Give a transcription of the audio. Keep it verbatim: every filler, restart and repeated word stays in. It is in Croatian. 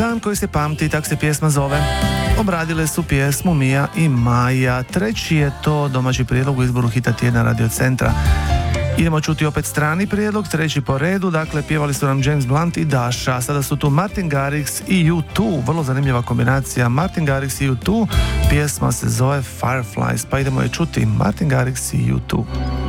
Dan koji se pamti, tak se pjesma zove. Obradile su pjesmu Mija i Maja. Treći je to domaći prijedlog u izboru hita tjedna Radio Centra. Idemo čuti opet strani prijedlog, treći po redu, dakle pjevali su nam James Blunt i Daša. Sada su tu Martin Garrix i U dva, vrlo zanimljiva kombinacija. Martin Garrix i U dva, pjesma se zove Fireflies, pa idemo je čuti. Martin Garrix i U dva.